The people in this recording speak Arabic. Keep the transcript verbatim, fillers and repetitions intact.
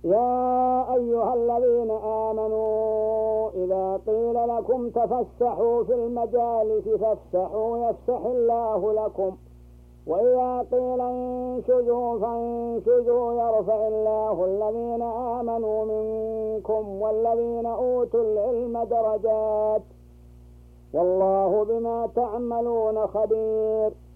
يا أيها الذين آمنوا إذا قيل لكم تفسحوا في المجالس فافسحوا يفسح الله لكم، وإذا قيل انشزوا فانشزوا يرفع الله الذين آمنوا منكم والذين أوتوا العلم درجات، والله بما تعملون خبير.